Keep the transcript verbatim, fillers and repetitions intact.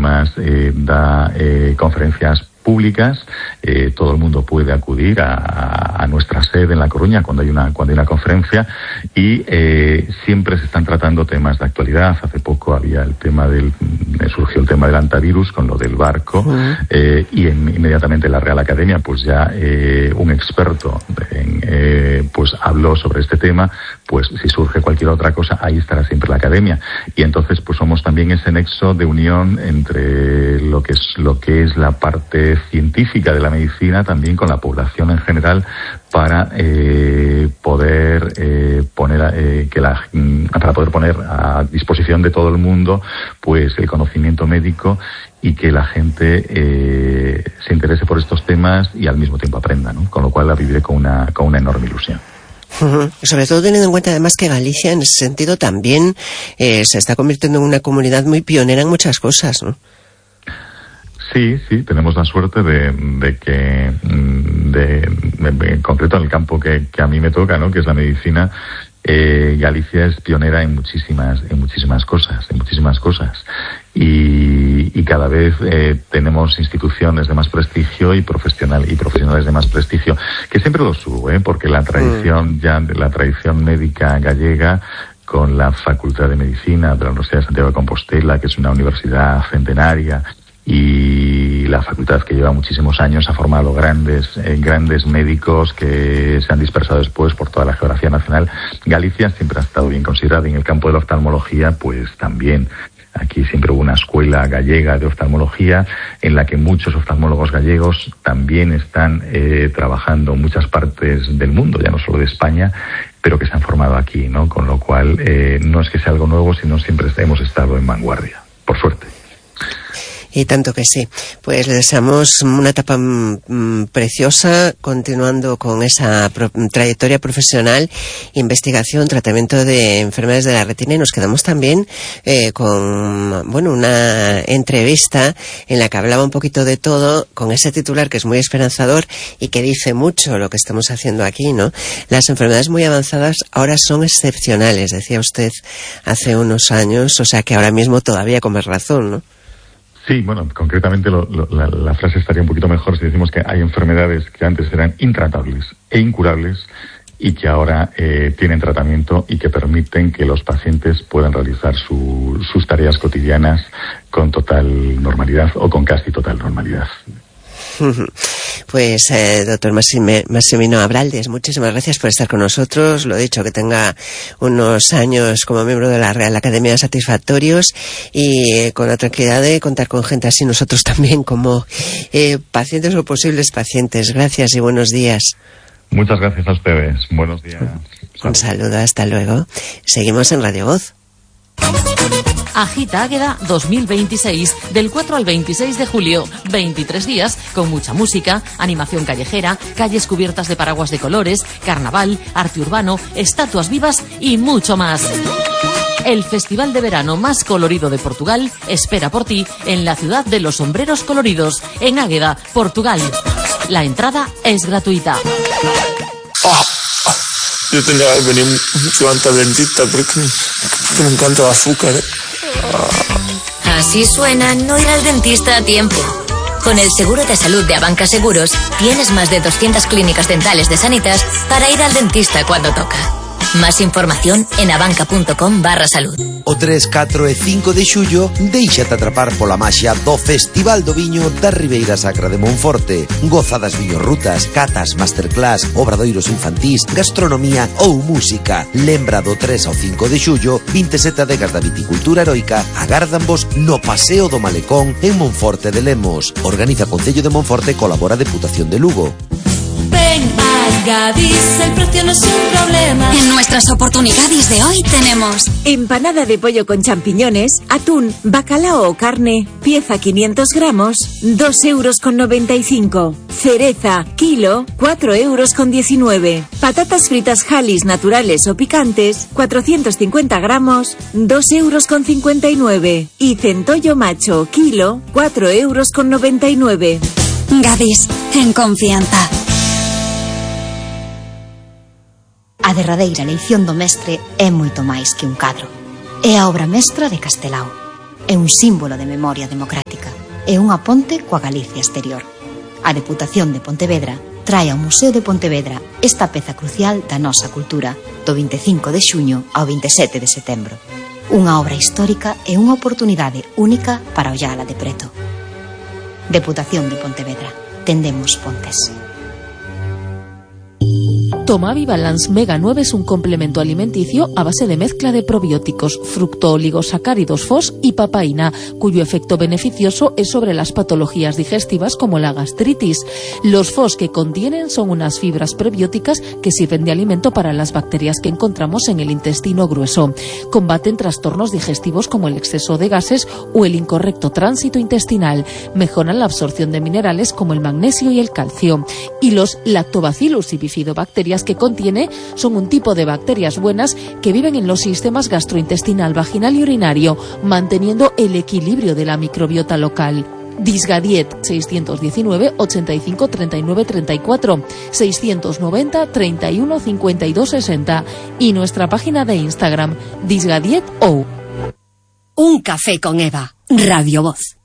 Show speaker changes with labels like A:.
A: además eh, da eh, conferencias públicas. Eh, todo el mundo puede acudir a, a nuestra sede en La Coruña cuando hay una cuando hay una conferencia, y eh, siempre se están tratando temas de actualidad. Hace poco había el tema del surgió el tema del antivirus con lo del barco, uh-huh. eh, y en, inmediatamente la Real Academia pues ya eh, un experto en, eh, pues habló sobre este tema. Pues si surge cualquier otra cosa, ahí estará siempre la Academia, y entonces pues somos también ese nexo de unión entre lo que es lo que es la parte científica de la medicina también con la población en general, para eh, poder eh, poner eh, que la para poder poner a disposición de todo el mundo pues el conocimiento médico, y que la gente eh, se interese por estos temas y al mismo tiempo aprenda, ¿no? Con lo cual la viviré con una con una enorme ilusión.
B: Uh-huh. Sobre todo teniendo en cuenta además que Galicia en ese sentido también eh, se está convirtiendo en una comunidad muy pionera en muchas cosas, ¿no?
A: Sí, sí, tenemos la suerte de, de que, de, de, en concreto en el campo que, que a mí me toca, ¿no? Que es la medicina, eh, Galicia es pionera en muchísimas, en muchísimas cosas, en muchísimas cosas. Y, y cada vez eh, tenemos instituciones de más prestigio y profesional y profesionales de más prestigio, que siempre lo subo, ¿eh? Porque la tradición ya, la tradición médica gallega, con la Facultad de Medicina de la Universidad de Santiago de Compostela, que es una universidad centenaria, y la facultad que lleva muchísimos años ha formado grandes eh, grandes médicos que se han dispersado después por toda la geografía nacional. Galicia siempre ha estado bien considerada, y en el campo de la oftalmología pues también. Aquí siempre hubo una escuela gallega de oftalmología en la que muchos oftalmólogos gallegos también están eh, trabajando en muchas partes del mundo, ya no solo de España, pero que se han formado aquí, ¿no? Con lo cual eh, no es que sea algo nuevo, sino siempre hemos estado en vanguardia, por suerte.
B: Y tanto que sí. Pues le deseamos una etapa mmm, preciosa, continuando con esa pro- trayectoria profesional, investigación, tratamiento de enfermedades de la retina, y nos quedamos también eh, con, bueno, una entrevista en la que hablaba un poquito de todo, con ese titular que es muy esperanzador y que dice mucho lo que estamos haciendo aquí, ¿no? Las enfermedades muy avanzadas ahora son excepcionales, decía usted hace unos años, o sea que ahora mismo todavía con más razón, ¿no?
A: Sí, bueno, concretamente lo, lo, la, la frase estaría un poquito mejor si decimos que hay enfermedades que antes eran intratables e incurables y que ahora eh, tienen tratamiento y que permiten que los pacientes puedan realizar su, sus tareas cotidianas con total normalidad o con casi total normalidad.
B: Pues eh, doctor Massimino Abraldes, muchísimas gracias por estar con nosotros. Lo dicho, que tenga unos años como miembro de la Real Academia satisfactorios, y eh, con la tranquilidad de contar con gente así nosotros también como eh, pacientes o posibles pacientes. Gracias y buenos días.
A: Muchas gracias a ustedes. Buenos días.
B: Un saludo, hasta luego. Seguimos en Radio Voz.
C: Agita Águeda dos mil veintiséis, del cuatro al veintiséis de julio. veintitrés días con mucha música, animación callejera, calles cubiertas de paraguas de colores, carnaval, arte urbano, estatuas vivas y mucho más. El festival de verano más colorido de Portugal espera por ti en la ciudad de los sombreros coloridos, en Águeda, Portugal. La entrada es gratuita.
D: Oh, yo tenía que venir mucho antes al dentista porque me encanta el azúcar, ¿eh?
E: Así suena no ir al dentista a tiempo. Con el seguro de salud de Abanca Seguros tienes más de doscientas clínicas dentales de Sanitas para ir al dentista cuando toca. Más información en abanca.com barra salud.
F: O tres, catro e cinco de xullo déixate atrapar pola maxia do Festival do Viño da Ribeira Sacra de Monforte. Goza das viñorrutas, catas, masterclass, obradoiros infantís, gastronomía ou música. Lembra do tres ao cinco de xullo, vinte e sete adegas da viticultura heroica agárdanvos no Paseo do Malecón en Monforte de Lemos. Organiza Concello de Monforte, colabora Deputación de Lugo.
G: Ven a Gadis, el precio no es un problema.
H: En nuestras oportunidades de hoy tenemos
I: empanada de pollo con champiñones, atún, bacalao o carne, pieza quinientos gramos, dos euros con noventa y cinco. Cereza, kilo, cuatro euros con diecinueve. Patatas fritas Halis naturales o picantes, cuatrocientos cincuenta gramos, dos euros con cincuenta y nueve. Y centollo macho, kilo, cuatro euros con noventa y nueve.
H: Gadis, en confianza.
J: A derradeira eleición do mestre é moito máis que un cadro. É a obra mestra de Castelao. É un símbolo de memoria democrática. e unha ponte coa Galicia exterior. A Deputación de Pontevedra trae ao Museo de Pontevedra esta peza crucial da nosa cultura do vinte e cinco de xuño ao vinte e sete de setembro. Unha obra histórica e unha oportunidade única para ollala de preto. Deputación de Pontevedra. Tendemos pontes.
C: Tomavi Balance Mega nueve es un complemento alimenticio a base de mezcla de probióticos, fructooligosacáridos F O S y papaína, cuyo efecto beneficioso es sobre las patologías digestivas como la gastritis. Los F O S que contienen son unas fibras prebióticas que sirven de alimento para las bacterias que encontramos en el intestino grueso. Combaten trastornos digestivos como el exceso de gases o el incorrecto tránsito intestinal. Mejoran la absorción de minerales como el magnesio y el calcio. Y los Lactobacillus y bifidobacterias que contiene son un tipo de bacterias buenas que viven en los sistemas gastrointestinal, vaginal y urinario, manteniendo el equilibrio de la microbiota local. Disgadiet seiscientos diecinueve ochenta y cinco treinta y nueve treinta y cuatro, seiscientos noventa treinta y uno cincuenta y dos sesenta y nuestra página de Instagram Disgadiet O.
H: Un café con Eva, Radio Voz.